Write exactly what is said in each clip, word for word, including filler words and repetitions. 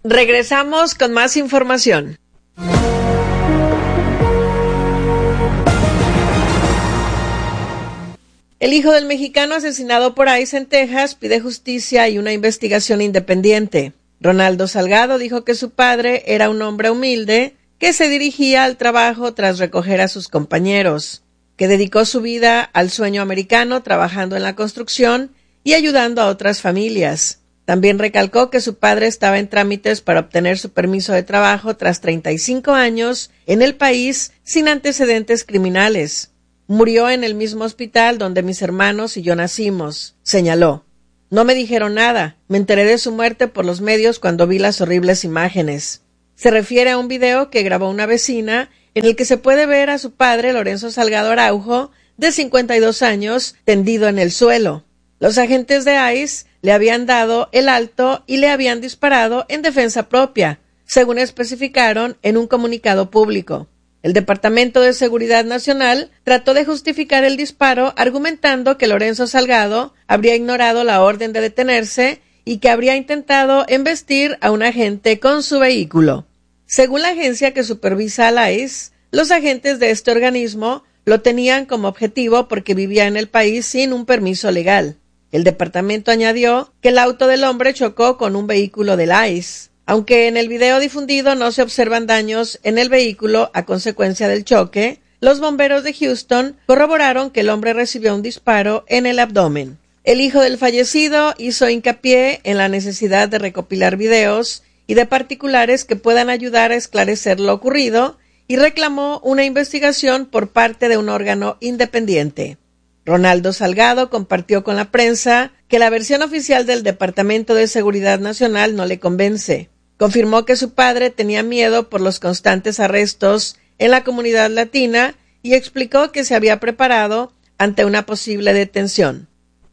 Regresamos con más información. El hijo del mexicano asesinado por ICE en Texas pide justicia y una investigación independiente. Ronaldo Salgado dijo que su padre era un hombre humilde que se dirigía al trabajo tras recoger a sus compañeros, que dedicó su vida al sueño americano trabajando en la construcción y ayudando a otras familias. También recalcó que su padre estaba en trámites para obtener su permiso de trabajo tras treinta y cinco años en el país sin antecedentes criminales. Murió en el mismo hospital donde mis hermanos y yo nacimos, señaló. No me dijeron nada, me enteré de su muerte por los medios cuando vi las horribles imágenes. Se refiere a un video que grabó una vecina en el que se puede ver a su padre, Lorenzo Salgado Araujo, de cincuenta y dos años, tendido en el suelo. Los agentes de ICE le habían dado el alto y le habían disparado en defensa propia, según especificaron en un comunicado público. El Departamento de Seguridad Nacional trató de justificar el disparo argumentando que Lorenzo Salgado habría ignorado la orden de detenerse y que habría intentado embestir a un agente con su vehículo. Según la agencia que supervisa a la ICE, los agentes de este organismo lo tenían como objetivo porque vivía en el país sin un permiso legal. El departamento añadió que el auto del hombre chocó con un vehículo del ICE. Aunque en el video difundido no se observan daños en el vehículo a consecuencia del choque, los bomberos de Houston corroboraron que el hombre recibió un disparo en el abdomen. El hijo del fallecido hizo hincapié en la necesidad de recopilar videos y de particulares que puedan ayudar a esclarecer lo ocurrido y reclamó una investigación por parte de un órgano independiente. Ronaldo Salgado compartió con la prensa que la versión oficial del Departamento de Seguridad Nacional no le convence. Confirmó que su padre tenía miedo por los constantes arrestos en la comunidad latina y explicó que se había preparado ante una posible detención.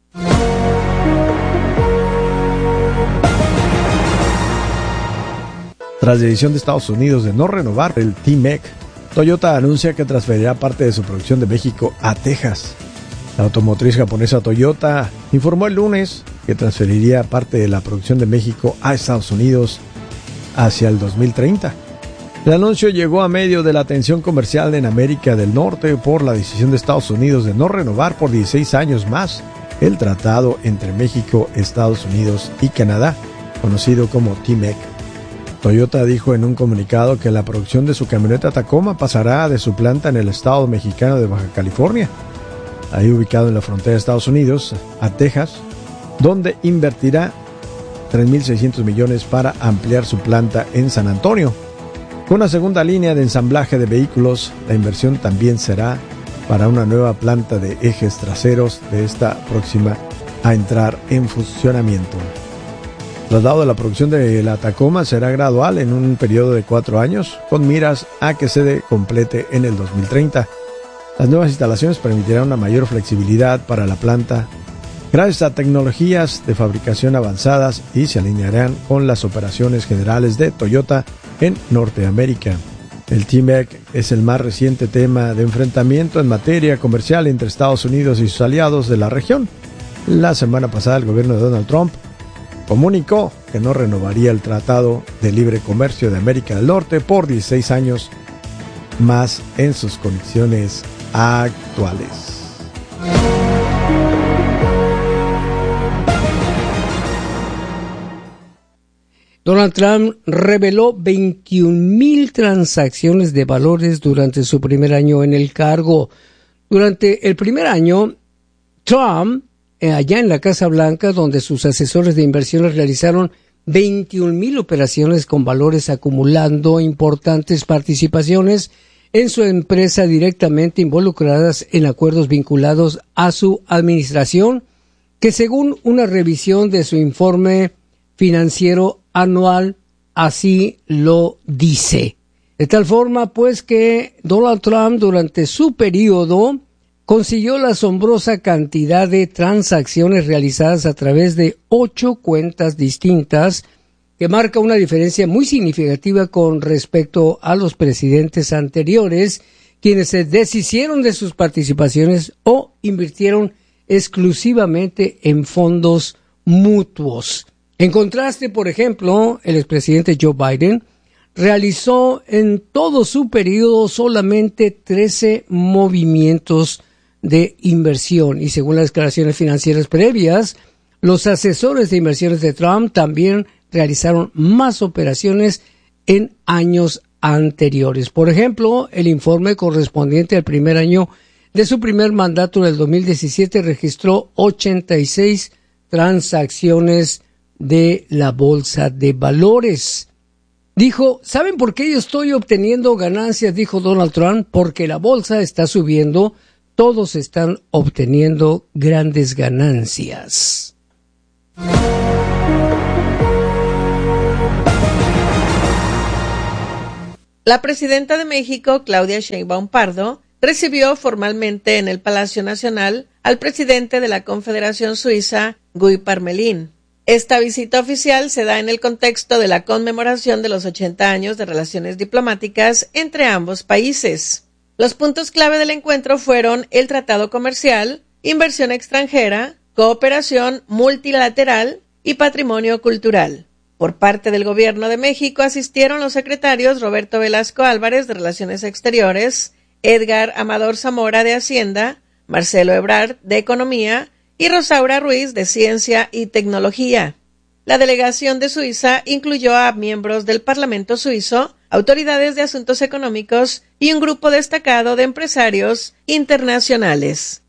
Tras la decisión de Estados Unidos de no renovar el T M E C, Toyota anuncia que transferirá parte de su producción de México a Texas. La automotriz japonesa Toyota informó el lunes que transferiría parte de la producción de México a Estados Unidos hacia el dos mil treinta. El anuncio llegó a medio de la tensión comercial en América del Norte por la decisión de Estados Unidos de no renovar por dieciséis años más el tratado entre México, Estados Unidos y Canadá, conocido como T M E C. Toyota dijo en un comunicado que la producción de su camioneta Tacoma pasará de su planta en el estado mexicano de Baja California, ahí ubicado en la frontera de Estados Unidos, a Texas, donde invertirá tres mil seiscientos millones para ampliar su planta en San Antonio. Con una segunda línea de ensamblaje de vehículos, la inversión también será para una nueva planta de ejes traseros de esta próxima a entrar en funcionamiento. El traslado de la producción de la Tacoma será gradual en un periodo de cuatro años, con miras a que se complete en el dos mil treinta. Las nuevas instalaciones permitirán una mayor flexibilidad para la planta, gracias a tecnologías de fabricación avanzadas, y se alinearán con las operaciones generales de Toyota en Norteamérica. El T M E C es el más reciente tema de enfrentamiento en materia comercial entre Estados Unidos y sus aliados de la región. La semana pasada el gobierno de Donald Trump comunicó que no renovaría el Tratado de Libre Comercio de América del Norte por dieciséis años más en sus condiciones actuales. Donald Trump reveló veintiún mil transacciones de valores durante su primer año en el cargo. Durante el primer año, Trump, allá en la Casa Blanca, donde sus asesores de inversiones realizaron veintiún mil operaciones con valores, acumulando importantes participaciones en su empresa directamente involucradas en acuerdos vinculados a su administración, que según una revisión de su informe financiero anual, así lo dice. De tal forma, pues, que Donald Trump durante su periodo consiguió la asombrosa cantidad de transacciones realizadas a través de ocho cuentas distintas, que marca una diferencia muy significativa con respecto a los presidentes anteriores, quienes se deshicieron de sus participaciones o invirtieron exclusivamente en fondos mutuos. En contraste, por ejemplo, el expresidente Joe Biden realizó en todo su periodo solamente trece movimientos de inversión y según las declaraciones financieras previas, los asesores de inversiones de Trump también realizaron más operaciones en años anteriores. Por ejemplo, el informe correspondiente al primer año de su primer mandato del dos mil diecisiete registró ochenta y seis transacciones de la bolsa de valores. Dijo, ¿saben por qué yo estoy obteniendo ganancias? Dijo Donald Trump, porque la bolsa está subiendo, todos están obteniendo grandes ganancias. La presidenta de México, Claudia Sheinbaum Pardo, recibió formalmente en el Palacio Nacional al presidente de la Confederación Suiza, Guy Parmelin. Esta visita oficial se da en el contexto de la conmemoración de los ochenta años de relaciones diplomáticas entre ambos países. Los puntos clave del encuentro fueron el tratado comercial, inversión extranjera, cooperación multilateral y patrimonio cultural. Por parte del Gobierno de México asistieron los secretarios Roberto Velasco Álvarez de Relaciones Exteriores, Edgar Amador Zamora de Hacienda, Marcelo Ebrard de Economía y Rosaura Ruiz de Ciencia y Tecnología. La delegación de Suiza incluyó a miembros del Parlamento suizo, autoridades de asuntos económicos y un grupo destacado de empresarios internacionales.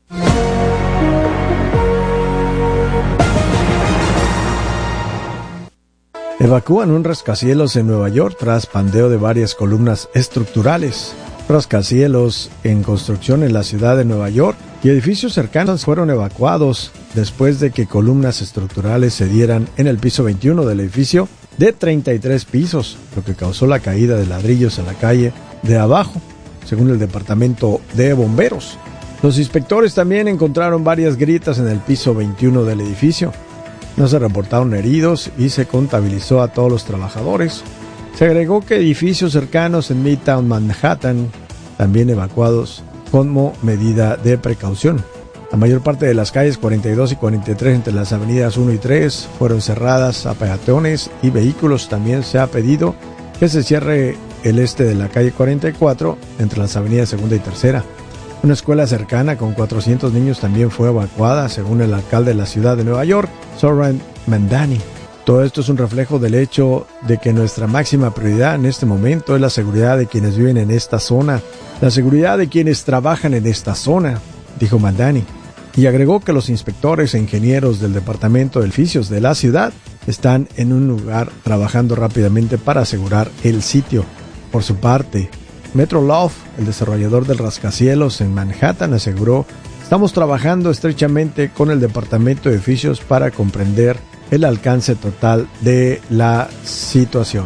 Evacúan un rascacielos en Nueva York tras pandeo de varias columnas estructurales. Rascacielos en construcción en la ciudad de Nueva York y edificios cercanos fueron evacuados después de que columnas estructurales se dieran en el piso veintiuno del edificio de treinta y tres pisos, lo que causó la caída de ladrillos en la calle de abajo, según el departamento de bomberos. Los inspectores también encontraron varias grietas en el piso veintiuno del edificio. No se reportaron heridos y se contabilizó a todos los trabajadores. Se agregó que edificios cercanos en Midtown Manhattan también evacuados como medida de precaución. La mayor parte de las calles cuarenta y dos y cuarenta y tres entre las avenidas uno y tres fueron cerradas a peatones y vehículos. También se ha pedido que se cierre el este de la calle cuarenta y cuatro entre las avenidas segunda y tercera. Una escuela cercana con cuatrocientos niños también fue evacuada, según el alcalde de la ciudad de Nueva York, Zohran Mamdani. Todo esto es un reflejo del hecho de que nuestra máxima prioridad en este momento es la seguridad de quienes viven en esta zona, la seguridad de quienes trabajan en esta zona, dijo Mamdani. Y agregó que los inspectores e ingenieros del Departamento de Edificios de la ciudad están en un lugar trabajando rápidamente para asegurar el sitio. Por su parte, Metro Love, el desarrollador del rascacielos en Manhattan, aseguró: estamos trabajando estrechamente con el Departamento de Edificios para comprender el alcance total de la situación.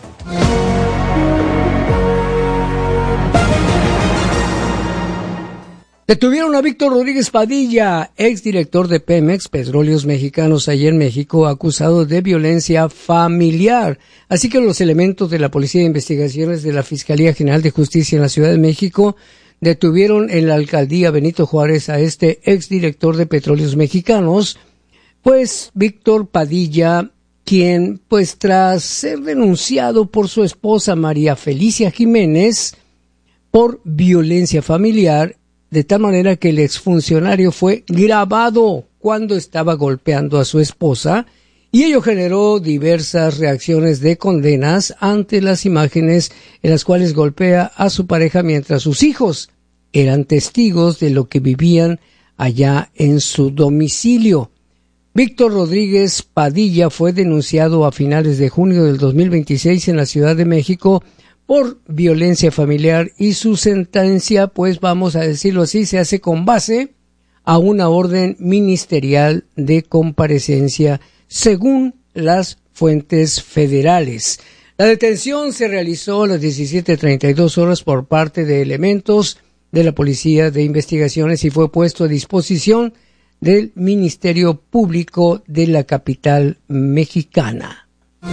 Detuvieron a Víctor Rodríguez Padilla, exdirector de Pemex, Petróleos Mexicanos, allá en México, acusado de violencia familiar. Así que los elementos de la Policía de Investigaciones de la Fiscalía General de Justicia en la Ciudad de México detuvieron en la alcaldía Benito Juárez a este exdirector de Petróleos Mexicanos, pues Víctor Padilla, quien, pues tras ser denunciado por su esposa María Felicia Jiménez por violencia familiar, de tal manera que el exfuncionario fue grabado cuando estaba golpeando a su esposa, y ello generó diversas reacciones de condenas ante las imágenes en las cuales golpea a su pareja mientras sus hijos eran testigos de lo que vivían allá en su domicilio. Víctor Rodríguez Padilla fue denunciado a finales de junio del dos mil veintiséis en la Ciudad de México por violencia familiar, y su sentencia, pues vamos a decirlo así, se hace con base a una orden ministerial de comparecencia, según las fuentes federales. La detención se realizó a las diecisiete treinta y dos horas por parte de elementos de la Policía de Investigaciones y fue puesto a disposición del Ministerio Público de la capital mexicana.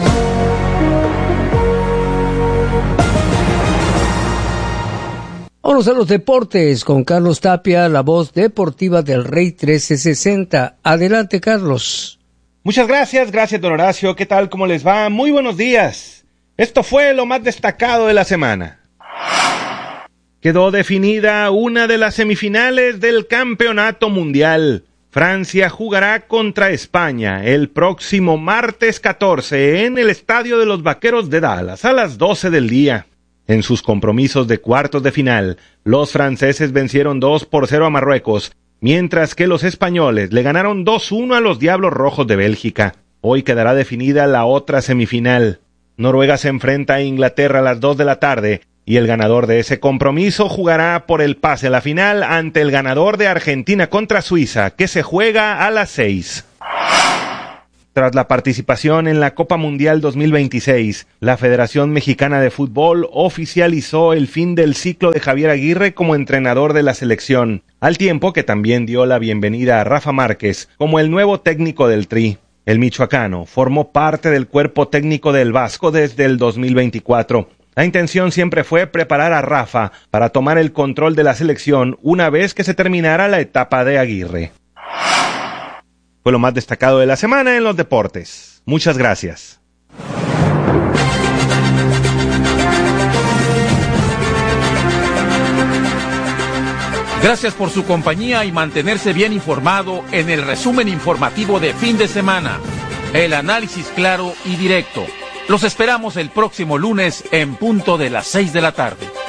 Vamos a los deportes con Carlos Tapia, la voz deportiva del Rey trece sesenta. Adelante, Carlos. Muchas gracias, gracias don Horacio. ¿Qué tal? ¿Cómo les va? Muy buenos días. Esto fue lo más destacado de la semana. Quedó definida una de las semifinales del Campeonato Mundial. Francia jugará contra España el próximo martes catorce en el Estadio de los Vaqueros de Dallas a las doce del día. En sus compromisos de cuartos de final, los franceses vencieron dos por cero a Marruecos, mientras que los españoles le ganaron dos uno a los Diablos Rojos de Bélgica. Hoy quedará definida la otra semifinal. Noruega se enfrenta a Inglaterra a las dos de la tarde, y el ganador de ese compromiso jugará por el pase a la final ante el ganador de Argentina contra Suiza, que se juega a las seis. Tras la participación en la Copa Mundial dos mil veintiséis, la Federación Mexicana de Fútbol oficializó el fin del ciclo de Javier Aguirre como entrenador de la selección, al tiempo que también dio la bienvenida a Rafa Márquez como el nuevo técnico del Tri. El michoacano formó parte del cuerpo técnico del Vasco desde el dos mil veinticuatro. La intención siempre fue preparar a Rafa para tomar el control de la selección una vez que se terminara la etapa de Aguirre. Fue lo más destacado de la semana en los deportes. Muchas gracias. Gracias por su compañía y mantenerse bien informado en el resumen informativo de fin de semana. El análisis claro y directo. Los esperamos el próximo lunes en punto de las seis de la tarde.